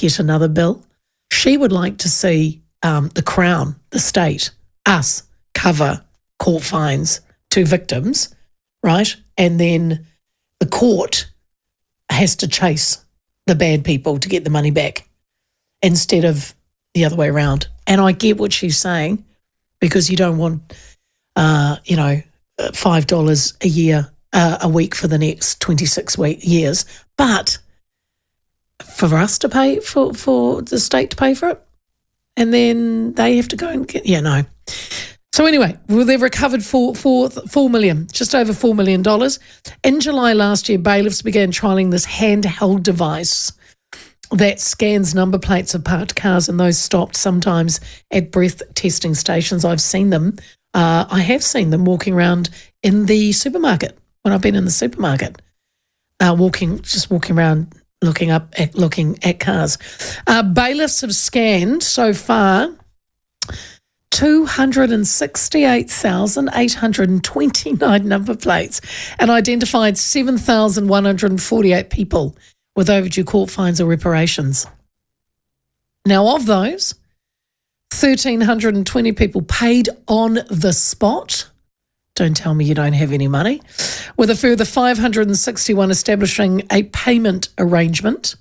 yet another bill. She would like to see the Crown, the state, us, cover court fines to victims, right? And then the court has to chase the bad people to get the money back instead of the other way around. And I get what she's saying, because you don't want, $5 a year, a week for the next 26 years. But for us to pay, for the state to pay for it, and then they have to go and get, no. So anyway, they've recovered $4 million, just over $4 million. In July last year, bailiffs began trialling this handheld device that scans number plates of parked cars, and those stopped sometimes at breath testing stations. I've seen them. I have seen them walking around in the supermarket when I've been in the supermarket, walking around looking at cars. Bailiffs have scanned so far 268,829 number plates and identified 7,148 people with overdue court fines or reparations. Now, of those, 1,320 people paid on the spot. Don't tell me you don't have any money. With a further 561 establishing a payment arrangement.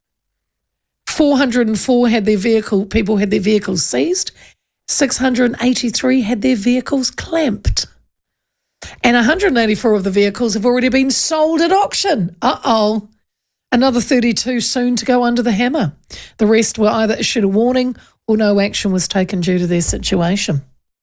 404 people had their vehicles seized. 683 had their vehicles clamped. And 184 of the vehicles have already been sold at auction. Uh-oh. Another 32 soon to go under the hammer. The rest were either issued a warning or no action was taken due to their situation.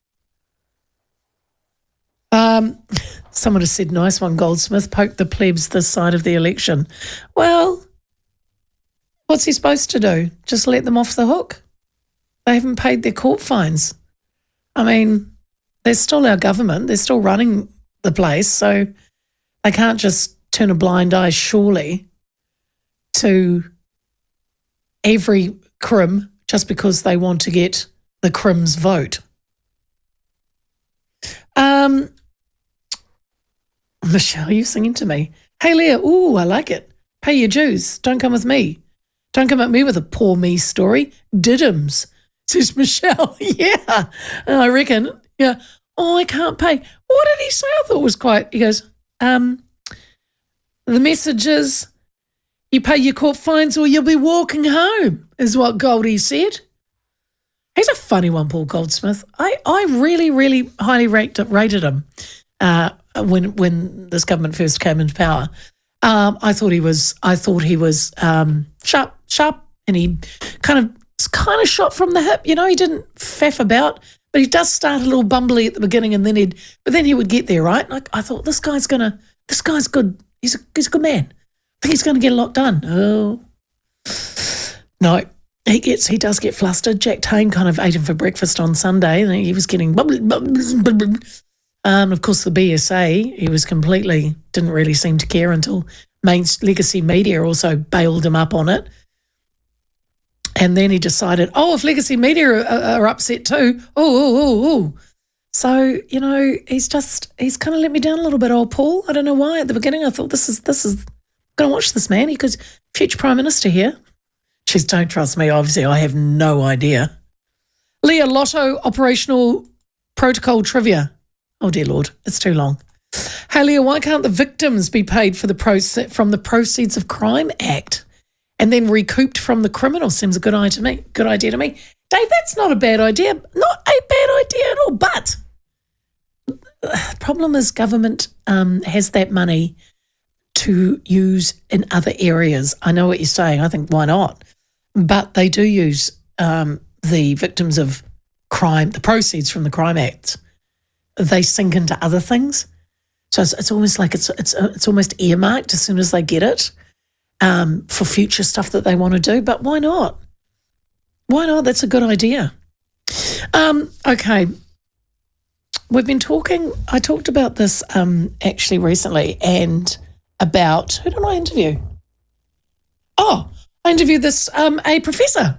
Someone has said, nice one, Goldsmith, poked the plebs this side of the election. Well, what's he supposed to do? Just let them off the hook? They haven't paid their court fines. I mean, they're still our government. They're still running the place, so they can't just turn a blind eye, surely, to every crim just because they want to get the crim's vote. Michelle, are you singing to me? Hey, Leah, ooh, I like it. Pay your dues. Don't come with me. Don't come at me with a poor me story. Diddums, says Michelle. Yeah, I reckon. Yeah. Oh, I can't pay. What did he say? I thought it was quite, he goes, the message is you pay your court fines or you'll be walking home, is what Goldie said. He's a funny one, Paul Goldsmith. I really, really highly rated him when this government first came into power. I thought he was sharp, and he kind of shot from the hip. You know, he didn't faff about, but he does start a little bumbly at the beginning, and then he would get there, right? Like, I thought, this guy's good. He's a good man. I think he's going to get a lot done. Oh no. He does get flustered. Jack Tane kind of ate him for breakfast on Sunday, and he was getting bubbly. Of course, the BSA, he was didn't really seem to care until Legacy Media also bailed him up on it. And then he decided, if Legacy Media are upset too, So, he's kind of let me down a little bit, old Paul. I don't know why. At the beginning, I thought, this is going to watch this man. He could, future Prime Minister here. Jeez, don't trust me. Obviously, I have no idea. Leah, Lotto operational protocol trivia. Oh, dear Lord, it's too long. Hey, Leah, why can't the victims be paid from the Proceeds of Crime Act and then recouped from the criminal? Seems a good idea to me. Dave, that's not a bad idea. Not a bad idea at all. But the problem is government has that money to use in other areas. I know what you're saying. I think, why not? But they do use the victims of crime, the proceeds from the Crime Act. They sink into other things. So it's almost like it's almost earmarked as soon as they get it for future stuff that they want to do. But why not? Why not? That's a good idea. Okay. We've been talking, I talked about this actually recently, and about, who did I interview? I interviewed this, a professor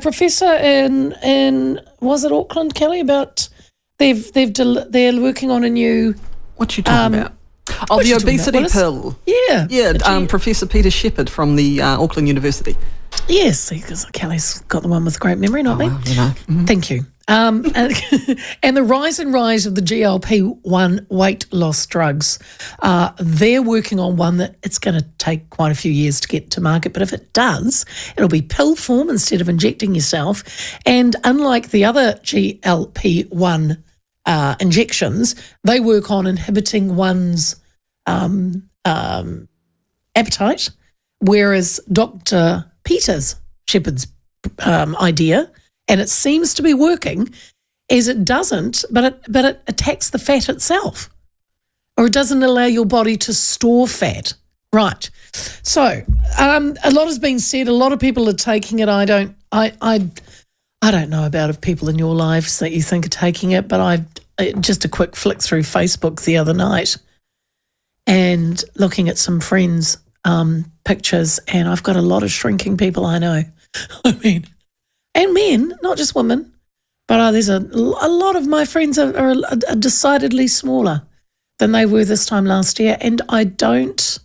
in was it Auckland, Kelly, about they're working on a new. What you talking about? The obesity pill. Yeah. Yeah, Professor Peter Shepherd from the Auckland University. Yes, because Kelly's got the one with great memory, not me. Well, you know. Thank you. And the rise of the GLP-1 weight loss drugs. They're working on one that it's going to take quite a few years to get to market, but if it does, it'll be pill form instead of injecting yourself. And unlike the other GLP-1 injections, they work on inhibiting one's appetite, whereas Dr. Peter Shepherd's idea, and it seems to be working, is it doesn't, but it attacks the fat itself, or it doesn't allow your body to store fat. Right. So a lot has been said. A lot of people are taking it. I don't know about if people in your lives that you think are taking it, but just a quick flick through Facebook the other night and looking at some friends' pictures, and I've got a lot of shrinking people I know. I mean, and men, not just women, but there's a lot of my friends are decidedly smaller than they were this time last year, and I took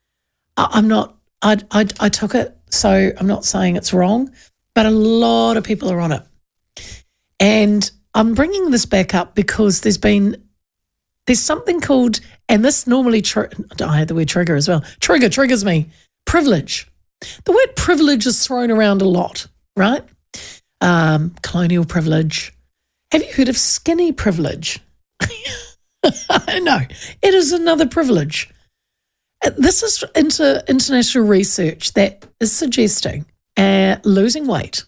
it, so I'm not saying it's wrong, but a lot of people are on it. And I'm bringing this back up because there's something called, and this normally, I had the word trigger as well, triggers me, privilege. The word privilege is thrown around a lot, right? Colonial privilege. Have you heard of skinny privilege? No, it is another privilege. This is international research that is suggesting losing weight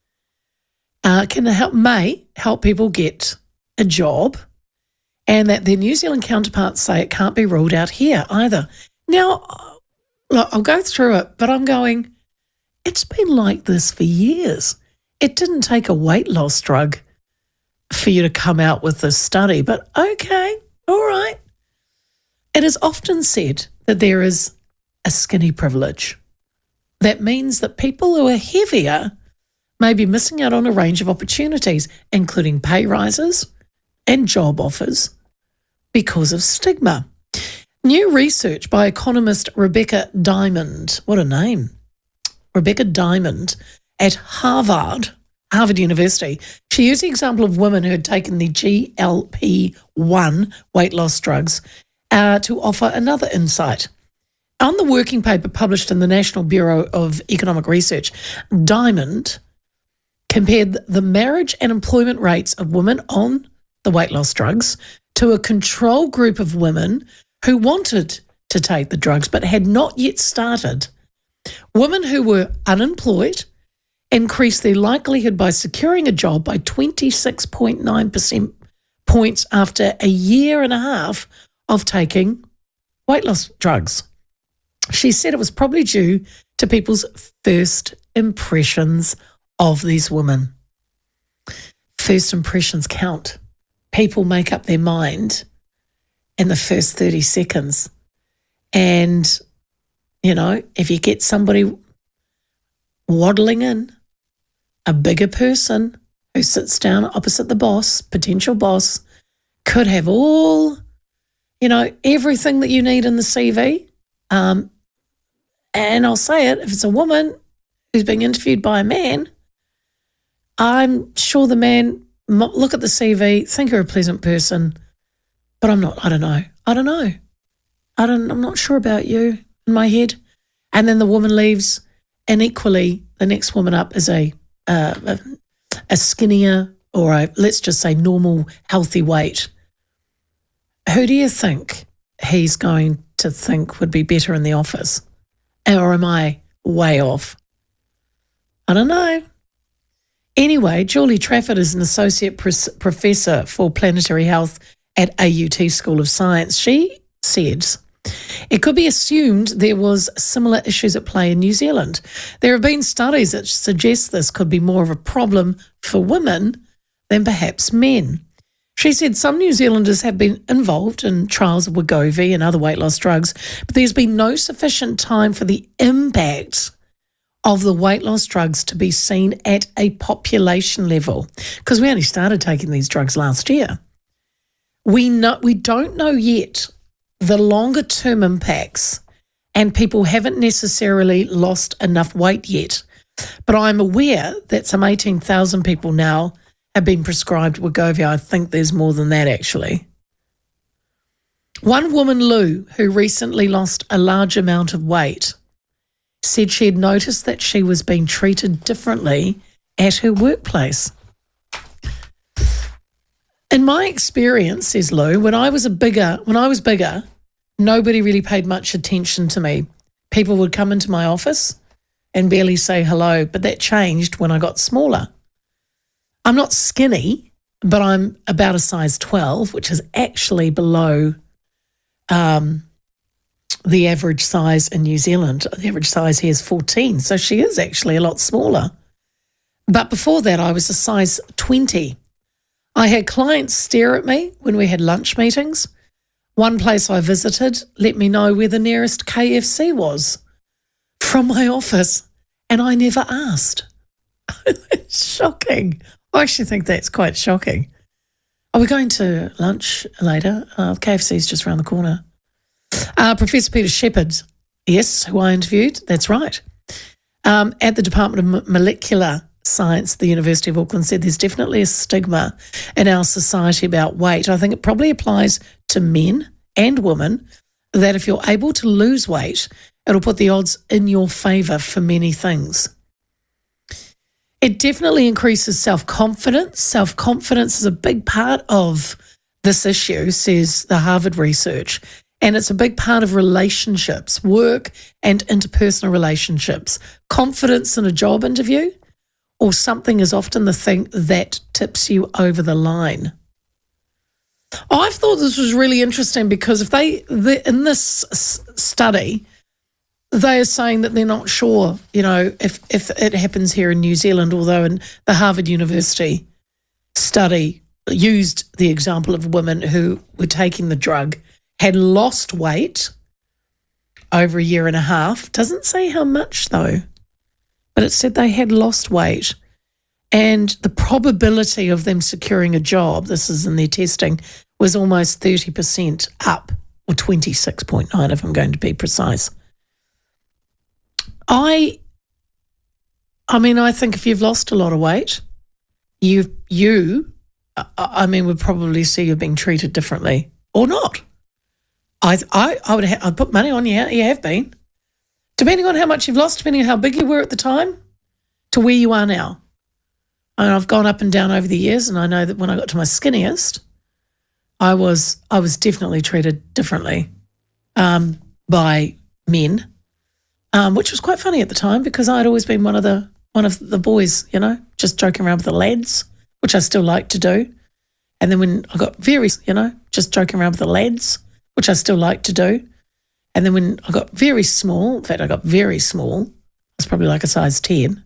may help people get a job, and that their New Zealand counterparts say it can't be ruled out here either. Now, look, I'll go through it, but I'm going, it's been like this for years. It didn't take a weight loss drug for you to come out with this study, but okay, all right. It is often said that there is a skinny privilege. That means that people who are heavier may be missing out on a range of opportunities, including pay rises and job offers, because of stigma. New research by economist Rebecca Diamond, what a name, Rebecca Diamond, at Harvard University. She used the example of women who had taken the GLP-1 weight loss drugs to offer another insight. On the working paper published in the National Bureau of Economic Research, Diamond compared the marriage and employment rates of women on the weight loss drugs to a control group of women who wanted to take the drugs but had not yet started. Women who were unemployed increased their likelihood by securing a job by 26.9% points after a year and a half of taking weight loss drugs. She said it was probably due to people's first impressions of these women. First impressions count. People make up their mind in the first 30 seconds. And, you know, if you get somebody waddling in, a bigger person who sits down opposite the boss, potential boss, could have all, you know, everything that you need in the CV. And I'll say it, if it's a woman who's being interviewed by a man, I'm sure the man look at the CV, think you're a pleasant person, but I'm not. I don't know. I'm not sure about you in my head. And then the woman leaves, and equally the next woman up is a skinnier, or let's just say normal, healthy weight. Who do you think he's going to think would be better in the office? Or am I way off? I don't know. Anyway, Julie Trafford is an associate professor for planetary health at AUT School of Science. She says it could be assumed there was similar issues at play in New Zealand. There have been studies that suggest this could be more of a problem for women than perhaps men. She said some New Zealanders have been involved in trials of Wegovy and other weight loss drugs, but there's been no sufficient time for the impact of the weight loss drugs to be seen at a population level, because we only started taking these drugs last year. We don't know yet the longer term impacts, and people haven't necessarily lost enough weight yet But I'm aware that some 18,000 people now have been prescribed Wegovy. I think there's more than that, actually. One woman, Lou, who recently lost a large amount of weight, said she had noticed that she was being treated differently at her workplace. In my experience, says Lou, when I was bigger, nobody really paid much attention to me. People would come into my office and barely say hello, but that changed when I got smaller. I'm not skinny, but I'm about a size 12, which is actually below the average size in New Zealand. The average size here is 14, so she is actually a lot smaller. But before that, I was a size 20. I had clients stare at me when we had lunch meetings. One place I visited let me know where the nearest KFC was from my office, and I never asked. It's shocking. I actually think that's quite shocking. Are we going to lunch later? KFC's just around the corner. Professor Peter Shepherd, yes, who I interviewed, that's right, at the Department of Molecular Science at the University of Auckland, said there's definitely a stigma in our society about weight. I think it probably applies to men and women that if you're able to lose weight, it'll put the odds in your favour for many things. It definitely increases self-confidence. Self-confidence is a big part of this issue, says the Harvard research, and it's a big part of relationships, work and interpersonal relationships. Confidence in a job interview or something is often the thing that tips you over the line. I thought this was really interesting because if in this study, they are saying that they're not sure, if it happens here in New Zealand, although in the Harvard University study used the example of women who were taking the drug, had lost weight over a year and a half. Doesn't say how much though, but it said they had lost weight. And the probability of them securing a job, this is in their testing, was almost 30% up, or 26.9 if I'm going to be precise. I think if you've lost a lot of weight, you would probably see you being treated differently or not. I'd put money on you have been. Depending on how much you've lost, depending on how big you were at the time, to where you are now. And I've gone up and down over the years, and I know that when I got to my skinniest, I was definitely treated differently by men. Which was quite funny at the time because I'd always been one of the boys, just joking around with the lads, which I still like to do. And then when I got just joking around with the lads, which I still like to do. And then when I got very small, in fact, I got very small, I was probably like a size 10,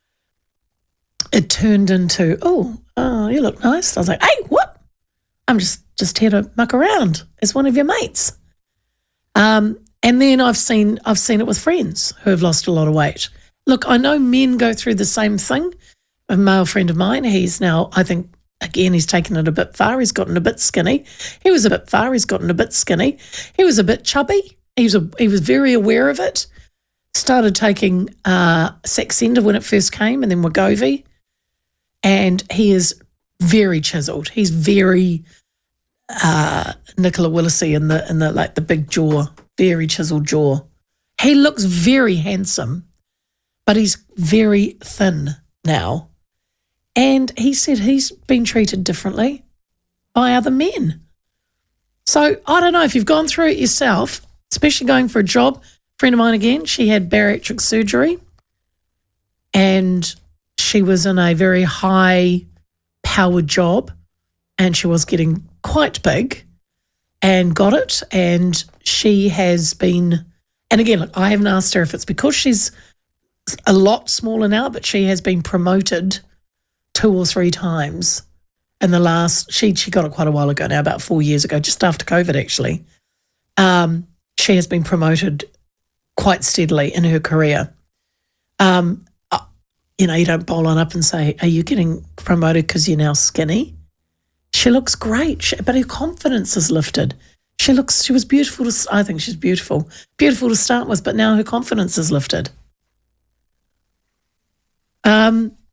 it turned into, oh, you look nice. I was like, hey, what? I'm just here to muck around as one of your mates. And then I've seen it with friends who have lost a lot of weight. Look, I know men go through the same thing. A male friend of mine, he's now, I think, again, he's taken it a bit far. He's gotten a bit skinny. He was a bit far. He's gotten a bit skinny. He was a bit chubby. He was very aware of it. Started taking Saxenda when it first came, and then Wegovy. And he is very chiseled. He's very Nicola Willisy in the big jaw. Very chiseled jaw. He looks very handsome, but he's very thin now. And he said he's been treated differently by other men. So I don't know if you've gone through it yourself, especially going for a job. A friend of mine again, she had bariatric surgery and she was in a very high-powered job and she was getting quite big and got it, and she has been, and again, look, I haven't asked her if it's because she's a lot smaller now, but she has been promoted 2 or 3 times in the last, she got it quite a while ago now, about 4 years ago, just after COVID actually. She has been promoted quite steadily in her career. You don't bowl on up and say, are you getting promoted because you're now skinny? She looks great, but her confidence is lifted. She was beautiful I think she's beautiful to start with, but now her confidence is lifted.